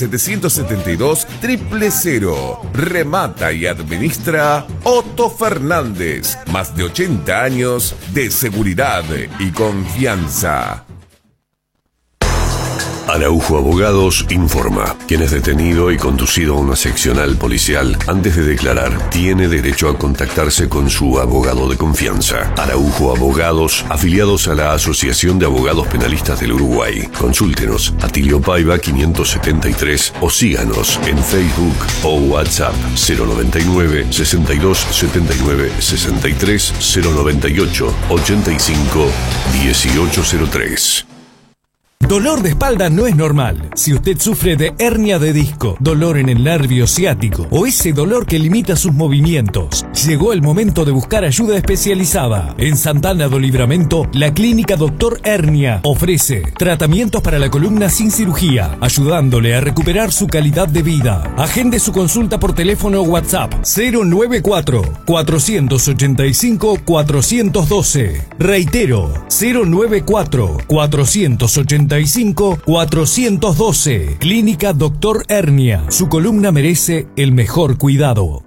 772-000. Remata y administra Otto Fernández. Más de 80 años de seguridad y confianza. Araujo Abogados informa. Quien es detenido y conducido a una seccional policial antes de declarar tiene derecho a contactarse con su abogado de confianza. Araujo Abogados, afiliados a la Asociación de Abogados Penalistas del Uruguay. Consúltenos a Tilio Paiva 573 o síganos en Facebook o WhatsApp 099 62 79 63 098 85 1803. Dolor de espalda no es normal. Si usted sufre de hernia de disco, dolor en el nervio ciático o ese dolor que limita sus movimientos, llegó el momento de buscar ayuda especializada. En Santana do Livramento, la clínica Dr. Hernia ofrece tratamientos para la columna sin cirugía, ayudándole a recuperar su calidad de vida. Agende su consulta por teléfono o WhatsApp 094-485-412. Reitero, 094-485-412. Clínica Dr. Hernia. Su columna merece el mejor cuidado.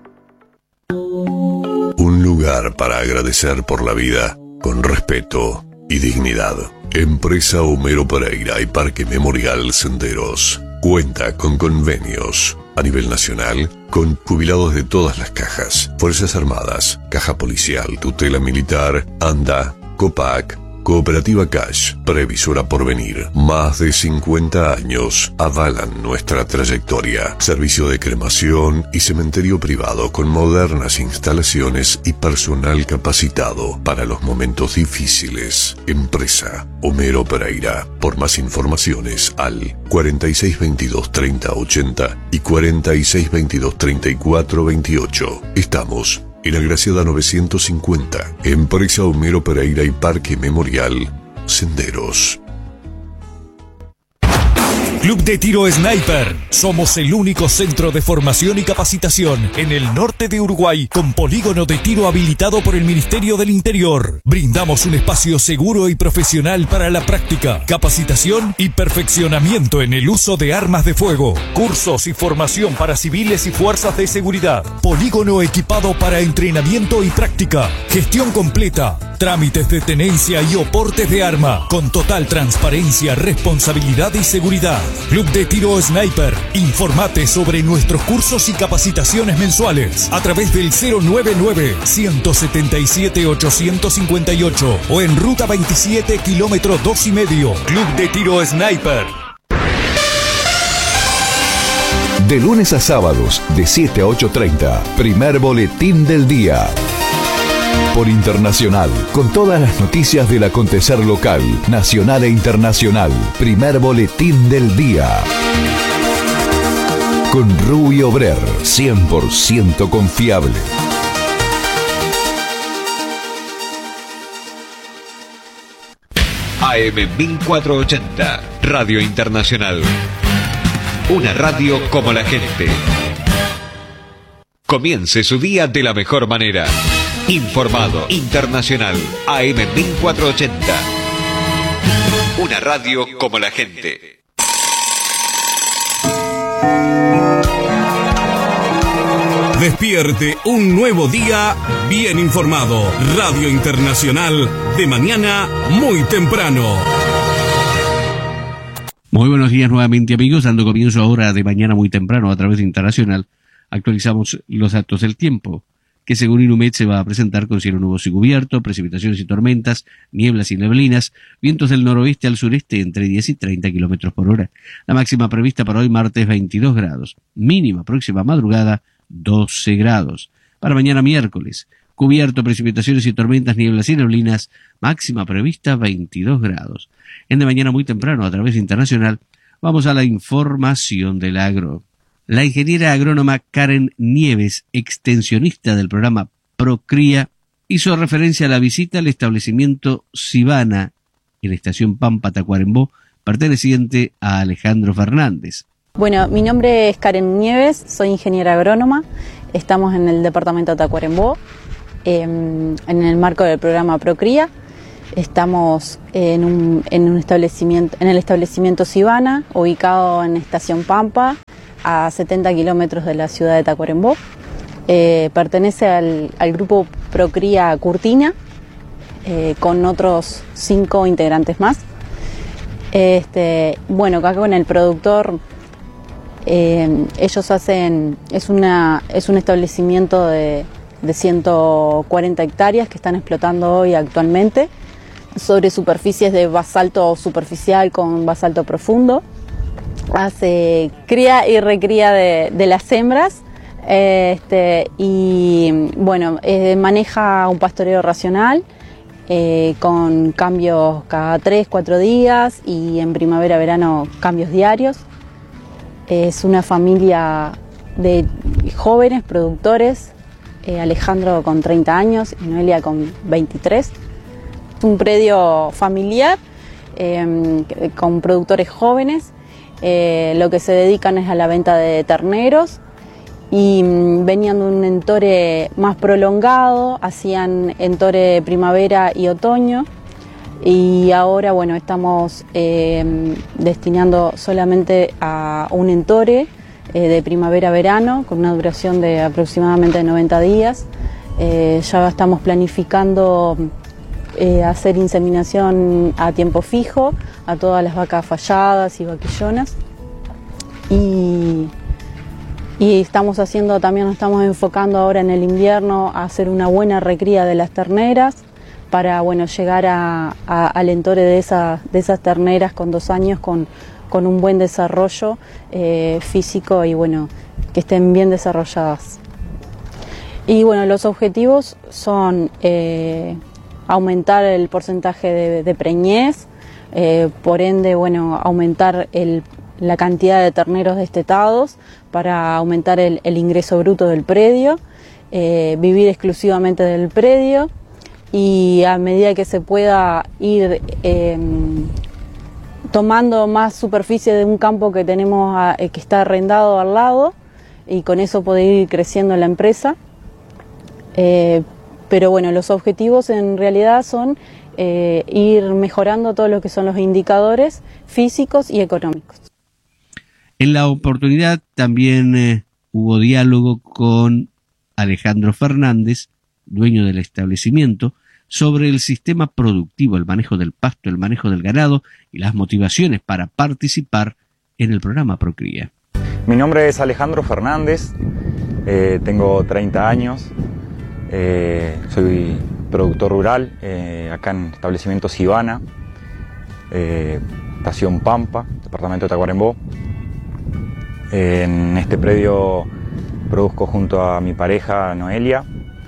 Un lugar para agradecer por la vida con respeto y dignidad. Empresa Homero Pereira y Parque Memorial Senderos. Cuenta con convenios a nivel nacional con jubilados de todas las cajas. Fuerzas Armadas, Caja Policial, Tutela Militar, ANDA, COPAC, Cooperativa Cash, Previsora Porvenir. Más de 50 años avalan nuestra trayectoria. Servicio de cremación y cementerio privado con modernas instalaciones y personal capacitado para los momentos difíciles. Empresa Homero Pereira. Por más informaciones al 4622 3080 y 4622 3428. Estamos en Agraciada 950, Empresa Homero Pereira y Parque Memorial Senderos. Club de Tiro Sniper. Somos el único centro de formación y capacitación en el norte de Uruguay con polígono de tiro habilitado por el Ministerio del Interior. Brindamos un espacio seguro y profesional para la práctica, capacitación y perfeccionamiento en el uso de armas de fuego. Cursos y formación para civiles y fuerzas de seguridad. Polígono equipado para entrenamiento y práctica. Gestión completa. Trámites de tenencia y oportes de arma con total transparencia, responsabilidad y seguridad. Club de Tiro Sniper. Informate sobre nuestros cursos y capacitaciones mensuales a través del 099-177-858 o en Ruta 27, kilómetro 2,5. Club de Tiro Sniper. De lunes a sábados, de 7 a 8:30, primer boletín del día. Por Internacional, con todas las noticias del acontecer local, nacional e internacional. Primer boletín del día. Con Rubio Brer, 100% confiable. AM 1480, Radio Internacional. Una radio como la gente. Comience su día de la mejor manera. Informado, internacional, AM 1480. Una radio como la gente. Despierte un nuevo día bien informado. Radio Internacional de mañana muy temprano. Muy buenos días nuevamente, amigos. Dando comienzo ahora de mañana muy temprano a través de Internacional. Actualizamos los datos del tiempo, que según Inumet se va a presentar con cielo nuboso y cubierto, precipitaciones y tormentas, nieblas y neblinas, vientos del noroeste al sureste entre 10 y 30 kilómetros por hora. La máxima prevista para hoy martes 22 grados, mínima próxima madrugada 12 grados. Para mañana miércoles, cubierto, precipitaciones y tormentas, nieblas y neblinas, máxima prevista 22 grados. En de mañana muy temprano a través de Internacional, vamos a la información del agro. La ingeniera agrónoma Karen Nieves, extensionista del programa Procría, hizo referencia a la visita al establecimiento Sibana en la estación Pampa, Tacuarembó, perteneciente a Alejandro Fernández. Bueno, mi nombre es Karen Nieves, soy ingeniera agrónoma, estamos en el departamento de Tacuarembó, en el marco del programa Procría. Estamos en el establecimiento Sibana, ubicado en Estación Pampa, a 70 kilómetros de la ciudad de Tacuarembó. Pertenece al grupo Procría Curtina, con otros 5 integrantes más. Bueno, acá con el productor, ellos hacen, es un establecimiento de 140 hectáreas que están explotando hoy actualmente, sobre superficies de basalto superficial con basalto profundo. Hace cría y recría de las hembras, y bueno, maneja un pastoreo racional, con cambios cada 3-4 días, y en primavera-verano cambios diarios. Es una familia de jóvenes productores, Alejandro con 30 años y Noelia con 23. Es un predio familiar, con productores jóvenes. Lo que se dedican es a la venta de terneros, y venían de un entore más prolongado, hacían entore primavera y otoño, y ahora bueno, estamos destinando solamente a un entore de primavera-verano con una duración de aproximadamente 90 días. Ya estamos planificando hacer inseminación a tiempo fijo a todas las vacas falladas y vaquillonas, y estamos haciendo, también nos estamos enfocando ahora en el invierno a hacer una buena recría de las terneras para bueno, llegar al entore de esas terneras con 2 años con un buen desarrollo físico, y bueno, que estén bien desarrolladas. Y bueno, los objetivos son aumentar el porcentaje de preñez, por ende bueno, aumentar la cantidad de terneros destetados para aumentar el ingreso bruto del predio, vivir exclusivamente del predio, y a medida que se pueda ir tomando más superficie de un campo que tenemos que está arrendado al lado, y con eso poder ir creciendo la empresa. Pero bueno, los objetivos en realidad son ir mejorando todo lo que son los indicadores físicos y económicos. En la oportunidad también hubo diálogo con Alejandro Fernández, dueño del establecimiento, sobre el sistema productivo, el manejo del pasto, el manejo del ganado y las motivaciones para participar en el programa Procría. Mi nombre es Alejandro Fernández, tengo 30 años, soy productor rural acá en establecimiento Sibana, estación Pampa, departamento de Tacuarembó. En este predio produzco junto a mi pareja Noelia.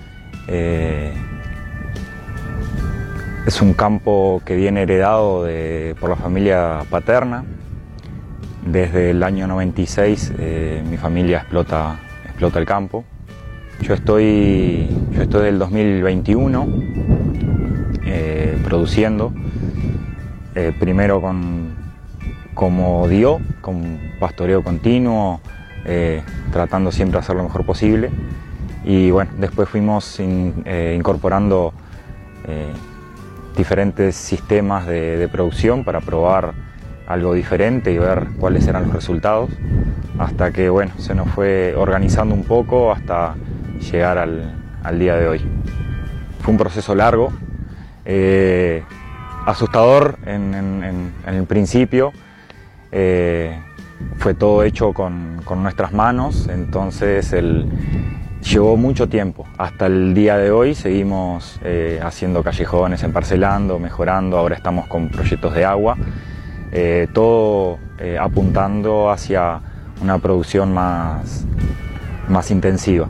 Es un campo que viene heredado por la familia paterna. Desde el año 96 mi familia explota el campo. Yo estoy del 2021 produciendo, primero como dio, con pastoreo continuo, tratando siempre de hacer lo mejor posible, y bueno, después fuimos incorporando diferentes sistemas de producción para probar algo diferente y ver cuáles eran los resultados, hasta que bueno, se nos fue organizando un poco hasta llegar al día de hoy. Fue un proceso largo, asustador en el principio. Fue todo hecho con nuestras manos, entonces llevó mucho tiempo. Hasta el día de hoy seguimos haciendo callejones, emparcelando, mejorando. Ahora estamos con proyectos de agua, todo apuntando hacia una producción más intensiva.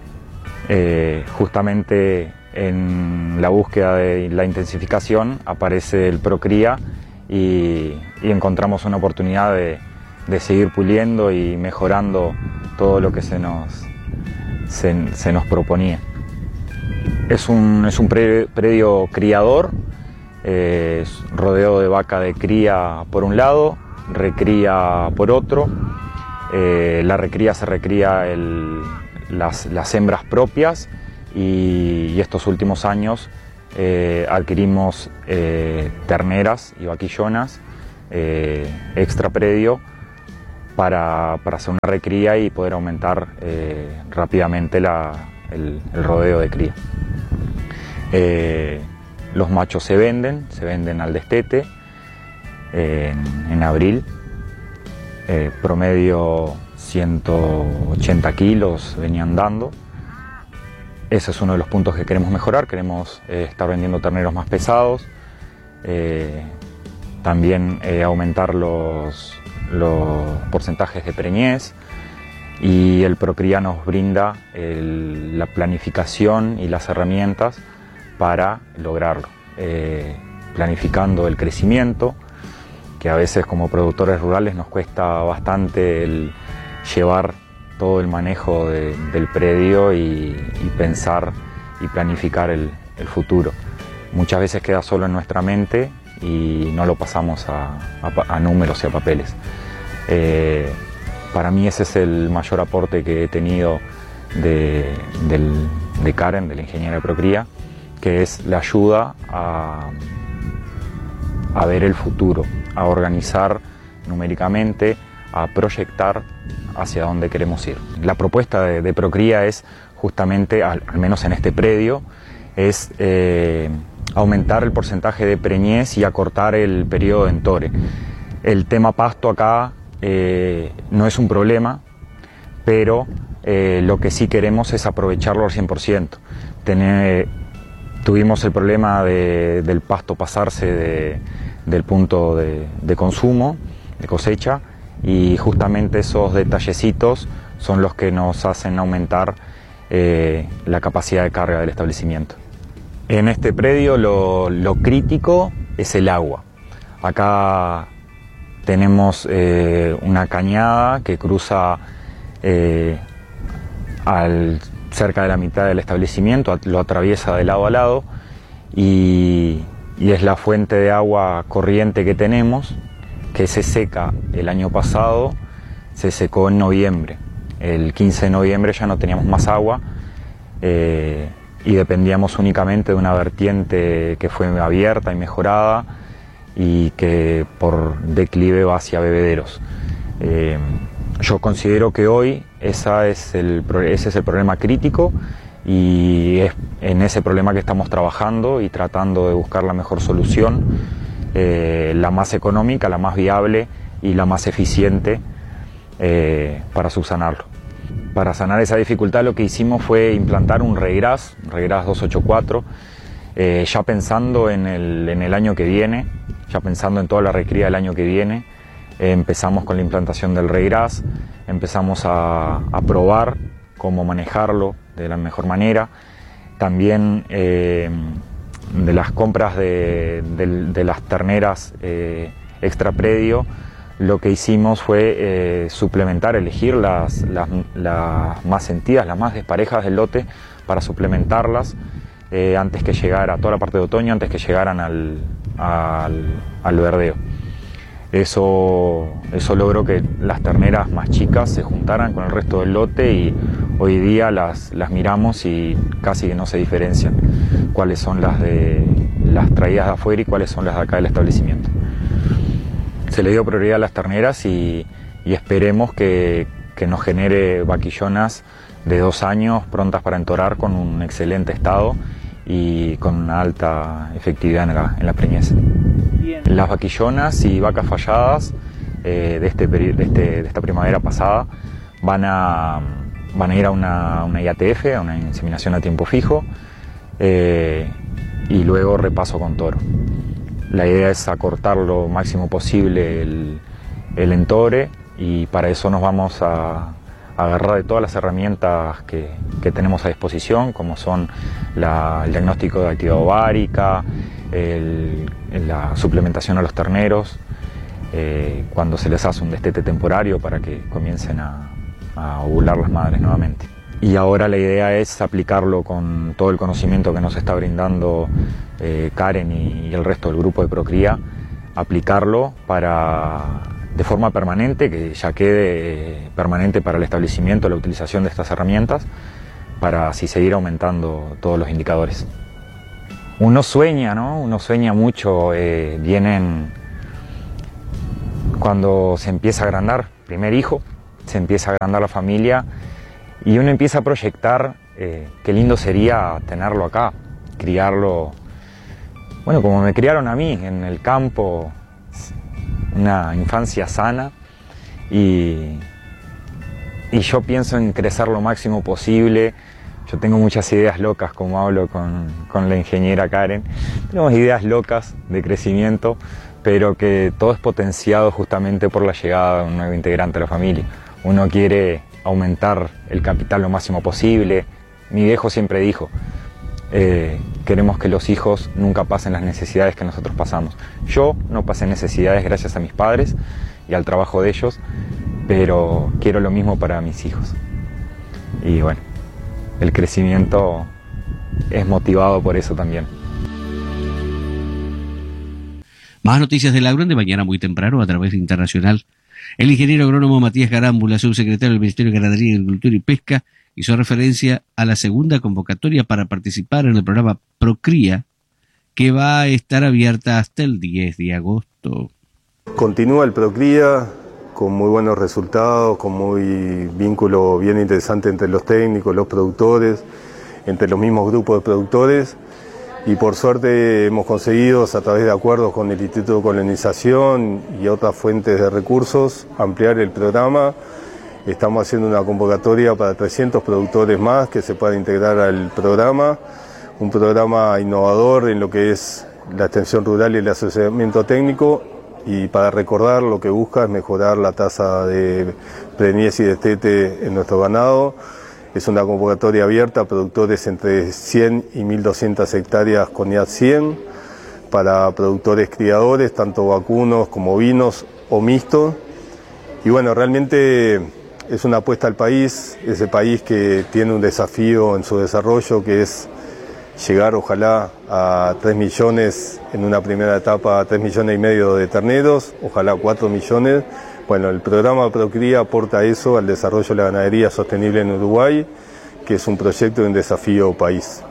Justamente en la búsqueda de la intensificación aparece el Procría, y encontramos una oportunidad de seguir puliendo y mejorando todo lo que se nos proponía. Es un predio criador, rodeo de vaca de cría por un lado, recría por otro. La recría se recría las hembras propias, y estos últimos años adquirimos terneras y vaquillonas extra predio para hacer una recría y poder aumentar rápidamente el rodeo de cría. Los machos se venden al destete en abril, promedio 180 kilos venían dando. Ese es uno de los puntos que queremos mejorar, queremos estar vendiendo terneros más pesados, también aumentar los porcentajes de preñez, y el Procría nos brinda la planificación y las herramientas para lograrlo, planificando el crecimiento, que a veces como productores rurales nos cuesta bastante el llevar todo el manejo del predio y pensar y planificar el futuro. Muchas veces queda solo en nuestra mente y no lo pasamos a números y a papeles. Para mí ese es el mayor aporte que he tenido de Karen, de la ingeniera de Procría, que es la ayuda a ver el futuro, a organizar numéricamente, a proyectar hacia dónde queremos ir. La propuesta de Procría es justamente, al menos en este predio, es aumentar el porcentaje de preñez y acortar el periodo de entore. El tema pasto acá no es un problema, pero lo que sí queremos es aprovecharlo al 100%. Tuvimos el problema del pasto pasarse del punto de consumo, de cosecha, y justamente esos detallecitos son los que nos hacen aumentar la capacidad de carga del establecimiento. En este predio lo crítico es el agua. Acá tenemos una cañada que cruza cerca de la mitad del establecimiento, lo atraviesa de lado a lado, y es la fuente de agua corriente que tenemos, que se seca. El año pasado se secó en noviembre. El 15 de noviembre ya no teníamos más agua y dependíamos únicamente de una vertiente que fue abierta y mejorada y que por declive va hacia bebederos. Yo considero que hoy ese es el problema crítico, y es en ese problema que estamos trabajando y tratando de buscar la mejor solución, la más económica, la más viable y la más eficiente para subsanarlo. Para sanar esa dificultad lo que hicimos fue implantar un regras 284, ya pensando en el año que viene, ya pensando en toda la recría del año que viene. Empezamos con la implantación del regras, empezamos a probar cómo manejarlo de la mejor manera. También de las compras de las terneras extra predio, lo que hicimos fue suplementar, elegir las más sentidas, las más desparejas del lote, para suplementarlas antes que llegara toda la parte de otoño, antes que llegaran al verdeo. Eso logró que las terneras más chicas se juntaran con el resto del lote, y hoy día las miramos y casi que no se diferencian cuáles son las traídas de afuera y cuáles son las de acá del establecimiento. Se le dio prioridad a las terneras y esperemos que nos genere vaquillonas de 2 años prontas para entorar, con un excelente estado y con una alta efectividad en la preñez. Las vaquillonas y vacas falladas de esta primavera pasada van a ir a una IATF, a una inseminación a tiempo fijo, y luego repaso con toro. La idea es acortar lo máximo posible el entore, y para eso nos vamos a agarrar de todas las herramientas que tenemos a disposición, como son el diagnóstico de actividad ovárica, la suplementación a los terneros, cuando se les hace un destete temporario para que comiencen a ovular las madres nuevamente. Y ahora la idea es aplicarlo con todo el conocimiento que nos está brindando Karen y el resto del grupo de Procría, aplicarlo de forma permanente, que ya quede permanente para el establecimiento la utilización de estas herramientas, para así seguir aumentando todos los indicadores. Uno sueña, ¿no? Uno sueña mucho, vienen cuando se empieza a agrandar primer hijo, se empieza a agrandar la familia y uno empieza a proyectar qué lindo sería tenerlo acá, criarlo, bueno, como me criaron a mí, en el campo, una infancia sana, y yo pienso en crecer lo máximo posible. Yo tengo muchas ideas locas, como hablo con la ingeniera Karen. Tenemos ideas locas de crecimiento, pero que todo es potenciado justamente por la llegada de un nuevo integrante a la familia. Uno quiere aumentar el capital lo máximo posible. Mi viejo siempre dijo, queremos que los hijos nunca pasen las necesidades que nosotros pasamos. Yo no pasé necesidades gracias a mis padres y al trabajo de ellos, pero quiero lo mismo para mis hijos. Y bueno, el crecimiento es motivado por eso también. Más noticias del agro de mañana muy temprano a través de Internacional. El ingeniero agrónomo Matías Garámbula, subsecretario del Ministerio de Ganadería, Agricultura y Pesca, hizo referencia a la segunda convocatoria para participar en el programa Procría, que va a estar abierta hasta el 10 de agosto. Continúa el Procría con muy buenos resultados, con muy vínculo bien interesante entre los técnicos, los productores, entre los mismos grupos de productores, y por suerte hemos conseguido, a través de acuerdos con el Instituto de Colonización y otras fuentes de recursos, ampliar el programa. Estamos haciendo una convocatoria para 300 productores más que se puedan integrar al programa, un programa innovador en lo que es la extensión rural y el asesoramiento técnico, y para recordar lo que busca es mejorar la tasa de preñez y destete en nuestro ganado. Es una convocatoria abierta a productores entre 100 y 1.200 hectáreas con IAT 100, para productores criadores, tanto vacunos como ovinos o mixtos. Y bueno, realmente es una apuesta al país, ese país que tiene un desafío en su desarrollo, que es llegar ojalá a 3 millones en una primera etapa, a 3,5 millones de terneros, ojalá 4 millones. Bueno, el programa Procría aporta eso al desarrollo de la ganadería sostenible en Uruguay, que es un proyecto y un desafío país.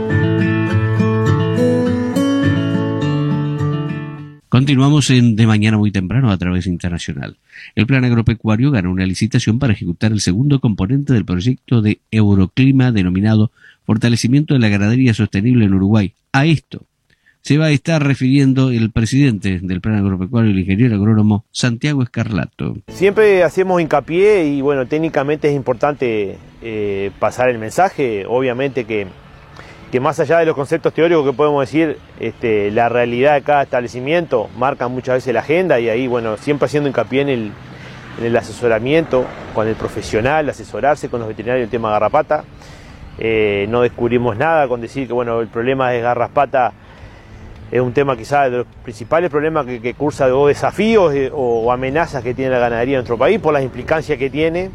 Continuamos en De Mañana muy temprano a través de Internacional. El Plan Agropecuario ganó una licitación para ejecutar el segundo componente del proyecto de Euroclima denominado Fortalecimiento de la Ganadería Sostenible en Uruguay. A esto se va a estar refiriendo el presidente del Plan Agropecuario, el ingeniero agrónomo Santiago Escarlato. Siempre hacemos hincapié y bueno, técnicamente es importante pasar el mensaje. Obviamente que más allá de los conceptos teóricos que podemos decir, la realidad de cada establecimiento marca muchas veces la agenda, y ahí bueno, siempre haciendo hincapié en el asesoramiento con el profesional, asesorarse con los veterinarios del tema garrapata. No descubrimos nada con decir que bueno, el problema de garrapata es un tema quizás de los principales problemas que cursa, o desafíos o amenazas que tiene la ganadería en nuestro país por las implicancias que tiene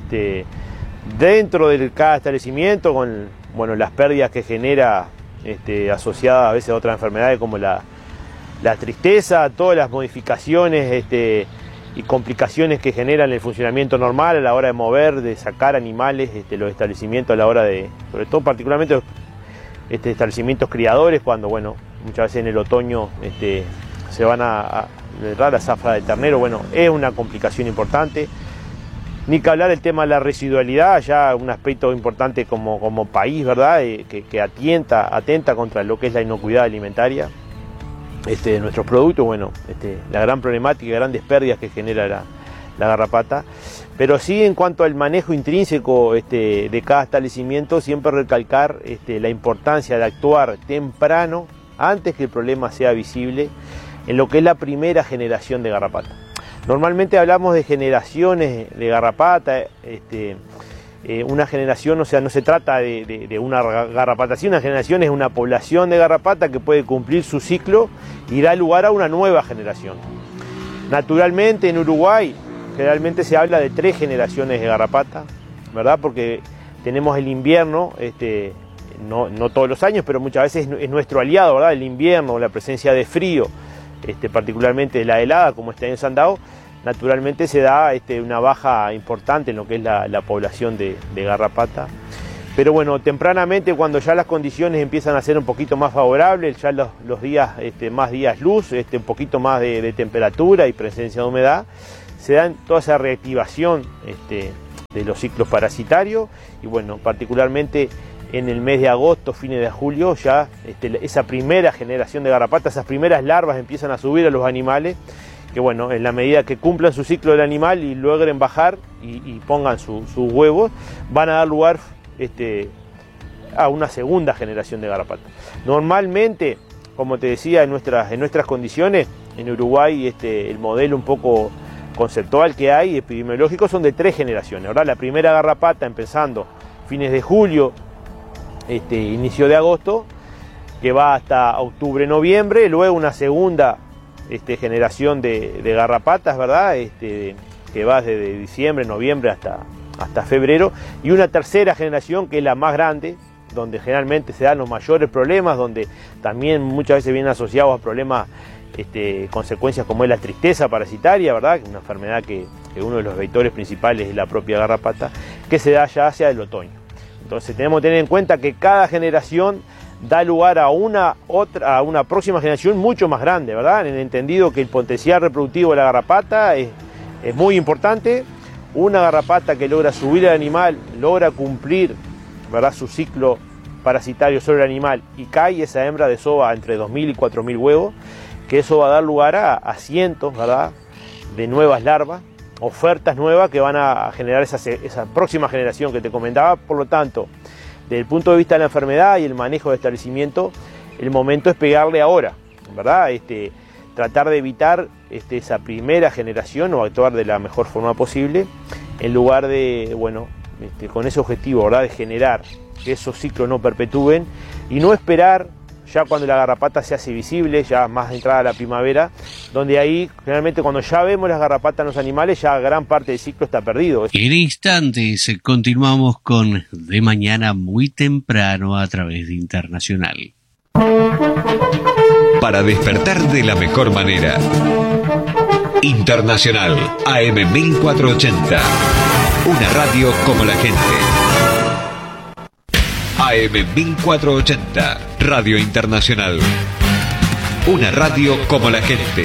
dentro de cada establecimiento, con bueno, las pérdidas que genera asociadas a veces a otras enfermedades como la tristeza, todas las modificaciones y complicaciones que generan el funcionamiento normal a la hora de mover, de sacar animales, los establecimientos a la hora de, sobre todo particularmente los establecimientos criadores, cuando bueno, muchas veces en el otoño se van a la zafra del ternero, bueno, es una complicación importante. Ni que hablar del tema de la residualidad, ya un aspecto importante como país, ¿verdad? Que atenta contra lo que es la inocuidad alimentaria de nuestros productos. Bueno, la gran problemática y grandes pérdidas que genera la garrapata. Pero sí, en cuanto al manejo intrínseco de cada establecimiento, siempre recalcar la importancia de actuar temprano, antes que el problema sea visible, en lo que es la primera generación de garrapata. Normalmente hablamos de generaciones de garrapata, una generación, o sea, no se trata de una garrapata, sino una generación es una población de garrapata que puede cumplir su ciclo y da lugar a una nueva generación. Naturalmente en Uruguay generalmente se habla de 3 generaciones de garrapata, ¿verdad? Porque tenemos el invierno, no todos los años, pero muchas veces es nuestro aliado, ¿verdad? El invierno, la presencia de frío, particularmente la helada, como este año se han dado, naturalmente se da una baja importante en lo que es la población de garrapata. Pero bueno, tempranamente, cuando ya las condiciones empiezan a ser un poquito más favorables, ya los días, más días luz, un poquito más de temperatura y presencia de humedad, se dan toda esa reactivación de los ciclos parasitarios y bueno, particularmente en el mes de agosto, fines de julio, ya esa primera generación de garrapatas, esas primeras larvas empiezan a subir a los animales, que bueno, en la medida que cumplan su ciclo del animal y logren bajar y pongan sus huevos, van a dar lugar a una segunda generación de garrapatas. Normalmente, como te decía, en nuestras condiciones, en Uruguay el modelo un poco conceptual que hay, epidemiológico, son de 3 generaciones. Ahora la primera garrapata empezando fines de julio, inicio de agosto, que va hasta octubre, noviembre, luego una segunda generación de garrapatas, ¿verdad? Que va desde diciembre, noviembre hasta febrero, y una tercera generación que es la más grande, donde generalmente se dan los mayores problemas, donde también muchas veces vienen asociados a problemas, consecuencias como es la tristeza parasitaria, ¿verdad? Una enfermedad que uno de los vectores principales es la propia garrapata, que se da ya hacia el otoño. Entonces tenemos que tener en cuenta que cada generación da lugar a una próxima generación mucho más grande, ¿verdad? En el entendido que el potencial reproductivo de la garrapata es muy importante. Una garrapata que logra subir al animal, logra cumplir, ¿verdad?, su ciclo parasitario sobre el animal y cae esa hembra de sova entre 2.000 y 4.000 huevos, que eso va a dar lugar a cientos, ¿verdad?, de nuevas larvas, ofertas nuevas que van a generar esa próxima generación que te comentaba. Por lo tanto, desde el punto de vista de la enfermedad y el manejo de establecimiento, el momento es pegarle ahora, ¿verdad? Tratar de evitar esa primera generación o actuar de la mejor forma posible, en lugar de, bueno, con ese objetivo, ¿verdad?, de generar que esos ciclos no perpetúen y no esperar ya cuando la garrapata se hace visible, ya más entrada a la primavera, donde ahí generalmente cuando ya vemos las garrapatas en los animales, ya gran parte del ciclo está perdido. En instantes continuamos con De Mañana Muy Temprano a través de Internacional. Para despertar de la mejor manera. Internacional AM 1480. Una radio como la gente. AM 1480, Radio Internacional. Una radio como la gente.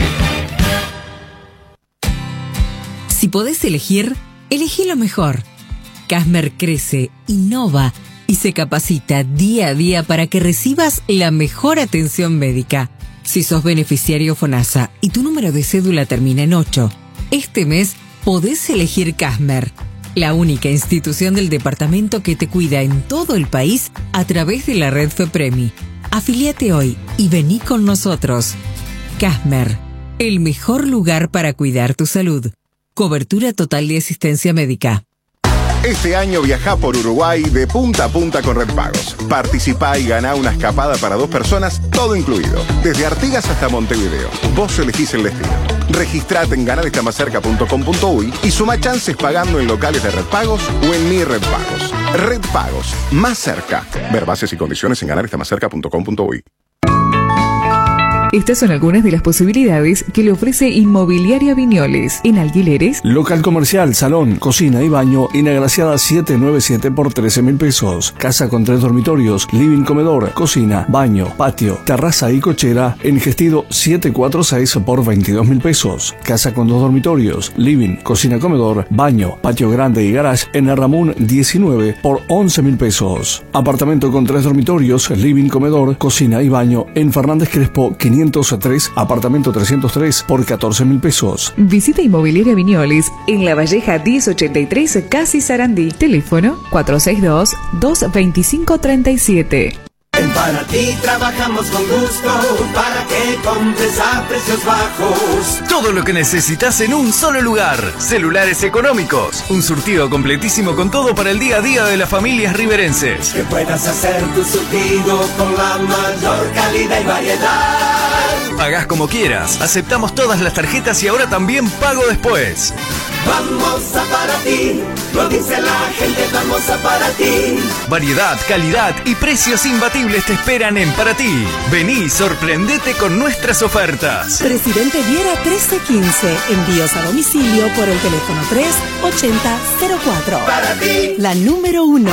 Si podés elegir, elegí lo mejor. Casmer crece, innova y se capacita día a día para que recibas la mejor atención médica. Si sos beneficiario FONASA y tu número de cédula termina en 8, este mes podés elegir Casmer, la única institución del departamento que te cuida en todo el país a través de la red FEPREMI. Afiliate hoy y vení con nosotros. Casmer, el mejor lugar para cuidar tu salud. Cobertura total de asistencia médica. Este año viajá por Uruguay de punta a punta con Red Pagos. Participá y ganá una escapada para 2 personas, todo incluido. Desde Artigas hasta Montevideo. Vos elegís el destino. Registrate en ganarestamacerca.com.uy y suma chances pagando en locales de Red Pagos o en Mi Red Pagos. Red Pagos, más cerca. Ver bases y condiciones en ganarestamacerca.com.uy. Estas son algunas de las posibilidades que le ofrece Inmobiliaria Viñoles. En alquileres, local comercial, salón, cocina y baño en Agraciada 797 por 13.000 pesos. Casa con 3 dormitorios, living, comedor, cocina, baño, patio, terraza y cochera en Gestido 746 por 22.000 pesos. Casa con 2 dormitorios, living, cocina, comedor, baño, patio grande y garage en el Ramón 19 por 11.000 pesos. Apartamento con 3 dormitorios, living, comedor, cocina y baño en Fernández Crespo 503, apartamento 303 por 14.000 pesos. Visita Inmobiliaria Viñoles en La Valleja 1083, Casi Sarandí. Teléfono 462-225-37. En Panatí trabajamos con gusto para que compres a precios bajos. Todo lo que necesitas en un solo lugar. Celulares económicos. Un surtido completísimo con todo para el día a día de las familias riverenses. Que puedas hacer tu surtido con la mayor calidad y variedad. Pagás como quieras. Aceptamos todas las tarjetas y ahora también pago después. Vamos a Panatí. Lo dice la gente, vamos a Panatí. Variedad, calidad y precios imbatibles te esperan en Paraty. Vení, sorprendete con nuestras ofertas. Presidente Viera 1315. Envíos a domicilio por el teléfono 38004. Paraty. La número 1.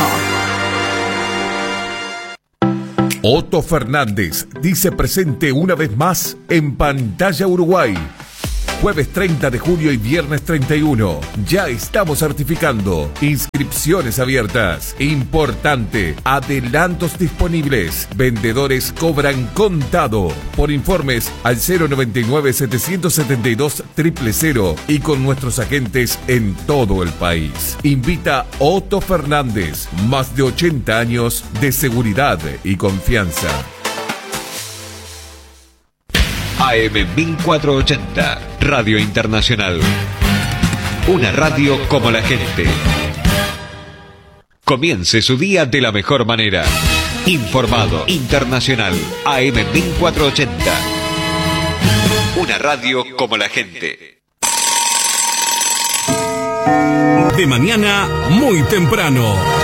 Otto Fernández dice presente una vez más en Pantalla Uruguay. Jueves 30 de julio y viernes 31. Ya estamos certificando. Inscripciones abiertas. Importante. Adelantos disponibles. Vendedores cobran contado. Por informes al 099-772-000 y con nuestros agentes en todo el país. Invita Otto Fernández. Más de 80 años de seguridad y confianza. AM 1480, Radio Internacional. Una radio como la gente. Comience su día de la mejor manera. Informado, internacional, AM 1480. Una radio como la gente. De mañana muy temprano.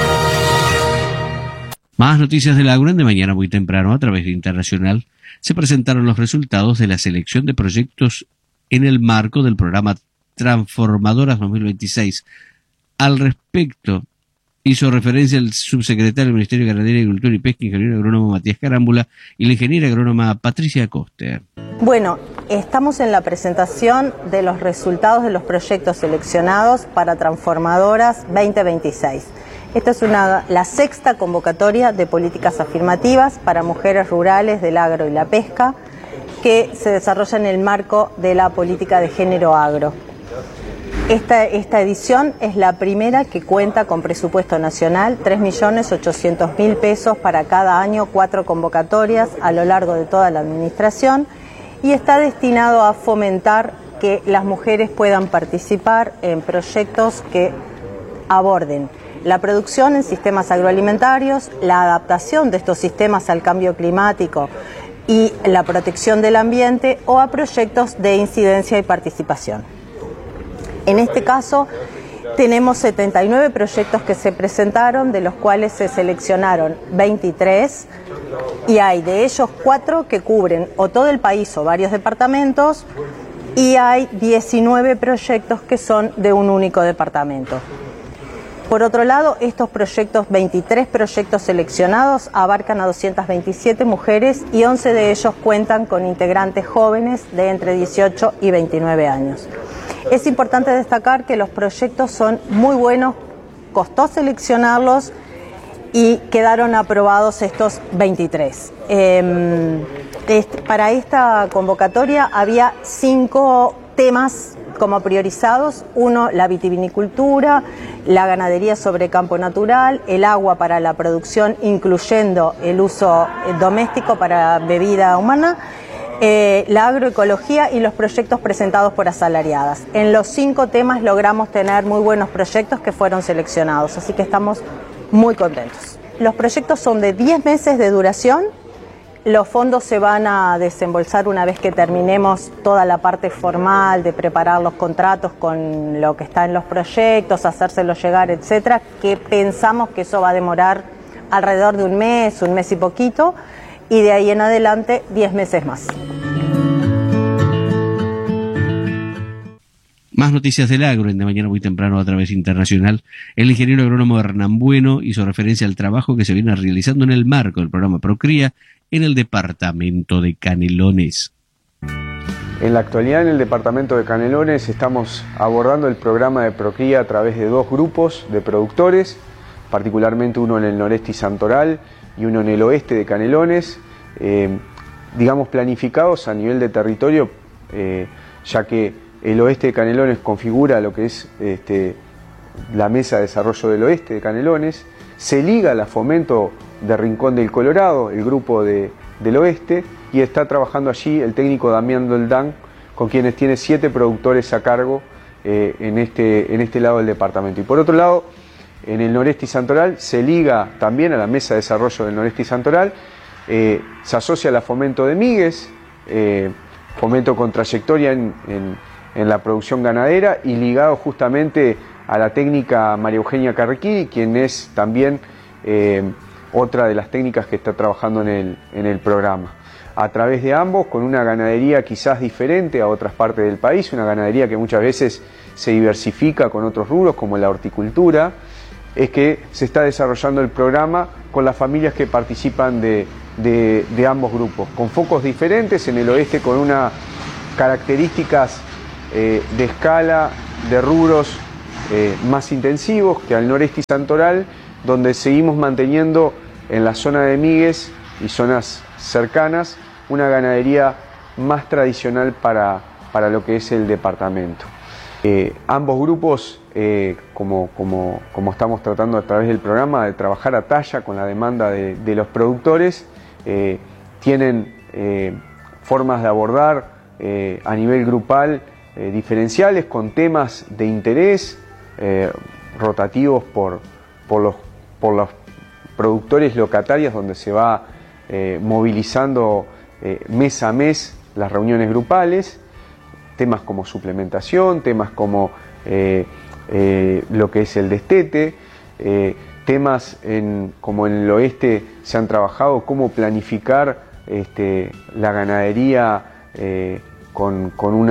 Más noticias del Agro. De mañana muy temprano, a través de Internacional, se presentaron los resultados de la selección de proyectos en el marco del programa Transformadoras 2026. Al respecto, hizo referencia el subsecretario del Ministerio de Ganadería, Agricultura y Pesca, ingeniero agrónomo Matías Carámbula, y la ingeniera agrónoma Patricia Coster. Bueno, estamos en la presentación de los resultados de los proyectos seleccionados para Transformadoras 2026. Esta es la sexta convocatoria de políticas afirmativas para mujeres rurales del agro y la pesca que se desarrolla en el marco de la política de género agro. Esta edición es la primera que cuenta con presupuesto nacional, 3.800.000 pesos para cada año, 4 convocatorias a lo largo de toda la administración, y está destinado a fomentar que las mujeres puedan participar en proyectos que aborden la producción en sistemas agroalimentarios, la adaptación de estos sistemas al cambio climático y la protección del ambiente, o a proyectos de incidencia y participación. En este caso, tenemos 79 proyectos que se presentaron, de los cuales se seleccionaron 23, y hay de ellos 4 que cubren o todo el país o varios departamentos, y hay 19 proyectos que son de un único departamento. Por otro lado, estos proyectos, 23 proyectos seleccionados, abarcan a 227 mujeres y 11 de ellos cuentan con integrantes jóvenes de entre 18 y 29 años. Es importante destacar que los proyectos son muy buenos, costó seleccionarlos y quedaron aprobados estos 23. Para esta convocatoria había 5 temas como priorizados: uno, la vitivinicultura, la ganadería sobre campo natural, el agua para la producción, incluyendo el uso doméstico para bebida humana, la agroecología y los proyectos presentados por asalariadas. En los 5 temas logramos tener muy buenos proyectos que fueron seleccionados, así que estamos muy contentos. Los proyectos son de 10 meses de duración. Los fondos se van a desembolsar una vez que terminemos toda la parte formal de preparar los contratos con lo que está en los proyectos, hacérselos llegar, etcétera, que pensamos que eso va a demorar alrededor de un mes y poquito, y de ahí en adelante 10 meses más. Más noticias del agro. En De mañana muy temprano, a través Internacional, el ingeniero agrónomo Hernán Bueno hizo referencia al trabajo que se viene realizando en el marco del programa Procría en el departamento de Canelones. En la actualidad, en el departamento de Canelones estamos abordando el programa de Procría a través de 2 grupos de productores, particularmente uno en el noreste y Santoral y uno en el oeste de Canelones, digamos planificados a nivel de territorio, ya que el oeste de Canelones configura lo que es la Mesa de Desarrollo del Oeste de Canelones, se liga a la Fomento de Rincón del Colorado, el grupo del oeste, y está trabajando allí el técnico Damián Doldán, con quienes tiene 7 productores a cargo en este lado del departamento. Y por otro lado, en el noreste y Santoral se liga también a la Mesa de Desarrollo del Noreste y Santoral, se asocia a la Fomento de Migues, Fomento con trayectoria en la producción ganadera, y ligado justamente a la técnica María Eugenia Carrequí, quien es también otra de las técnicas que está trabajando en el programa. A través de ambos, con una ganadería quizás diferente a otras partes del país, una ganadería que muchas veces se diversifica con otros rubros como la horticultura, es que se está desarrollando el programa con las familias que participan de ambos grupos, con focos diferentes. En el oeste con unas características de escala, de rubros más intensivos que al noreste y Santoral, donde seguimos manteniendo en la zona de Míguez y zonas cercanas una ganadería más tradicional para lo que es el departamento. Ambos grupos, como estamos tratando a través del programa, de trabajar a talla con la demanda de los productores, tienen formas de abordar a nivel grupal diferenciales con temas de interés rotativos por los productores locatarios, donde se va movilizando mes a mes las reuniones grupales, temas como suplementación, temas como lo que es el destete, temas como en el oeste se han trabajado cómo planificar la ganadería con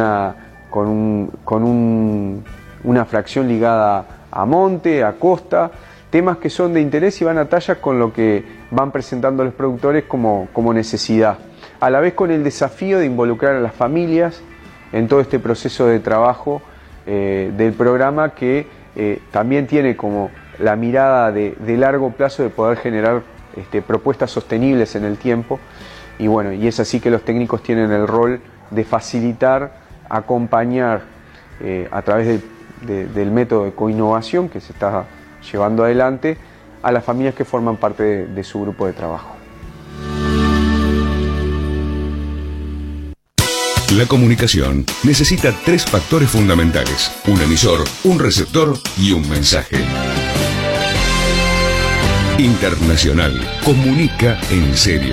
una fracción ligada a monte, a costa, temas que son de interés y van a talla con lo que van presentando los productores como necesidad, a la vez con el desafío de involucrar a las familias en todo este proceso de trabajo del programa, que también tiene como la mirada de largo plazo de poder generar propuestas sostenibles en el tiempo. Y bueno, y es así que los técnicos tienen el rol de facilitar, acompañar a través del método de coinnovación que se está llevando adelante a las familias que forman parte de su grupo de trabajo. La comunicación necesita 3 factores fundamentales: un emisor, un receptor y un mensaje. Internacional comunica en serio.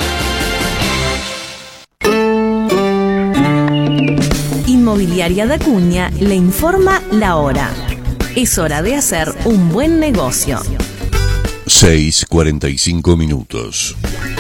Inmobiliaria de Acuña le informa la hora. Es hora de hacer un buen negocio. 6:45 minutos.